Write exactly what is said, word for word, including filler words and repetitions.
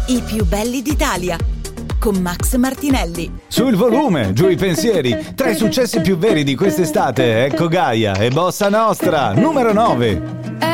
I più belli d'Italia con Max Martinelli. Sul volume, giù i pensieri. Tra i successi più veri di quest'estate, ecco Gaia e Bossa Nostra, numero nove.